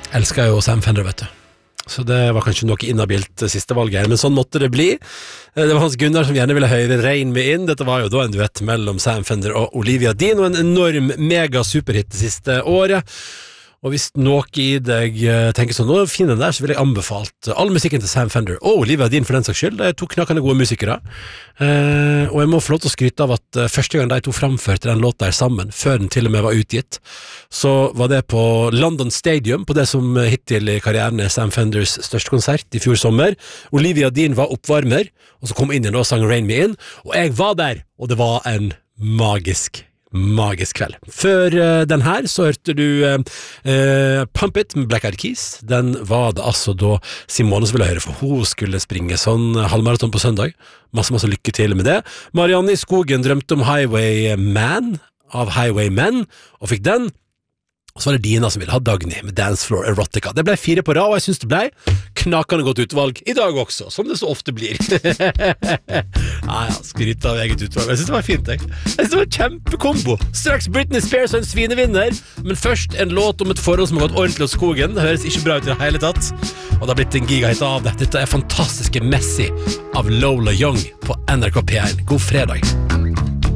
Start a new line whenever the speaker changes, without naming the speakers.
Elsker jo Sam Fender, vet du. Så det var kanskje noe inhabilt siste valget, men sånn måtte det bli. Det var Hans Gunnar som gjerne ville høre Rain Me In. Dette var jo da en duett mellom Sam Fender og Olivia Dean, og en enorm mega superhit det siste året. Og hvis noe i deg tenker sånn, nå finner den der, så vil jeg anbefalt all musikken til Sam Fender, og Olivia Dean for den saks skyld. Det er to knakkende gode musikere. Og jeg må få lov til å skryte av at første gang de to framførte den låta her sammen, før den til og med var utgitt, så var det på London Stadium, på det som hittil i karrieren er Sam Fenders største konsert i fjor sommer. Olivia Dean var oppvarmer, og så kom inn og sang Rain Me In, og jeg var der, og det var en magisk kveld. Før den her så hørte du Pump It med Black Eyed Keys. Den var det altså da Simone ville høre, for hun skulle springe sånn halvmaraton på søndag. Masse lykke til med det. Marianne i Skogen drømte om Highwayman av Highwaymen, og fikk den. Og så var det Dina som ville ha Dagny med Dance Floor Erotica. Det ble 4 på rad, og jeg synes det ble knakende godt utvalg i dag også, som det så ofte blir. Skryt av eget utvalg. Jeg synes det var fint, jeg synes det var kjempekombo. Straks Britney Spears og en svinevinner, men først en låt om et forhold som har gått ordentlig av skogen. Det høres ikke bra ut i det hele tatt, og det har blitt en gigahit av det. Dette er fantastiske Messi av Lola Young på NRK P1. God fredag.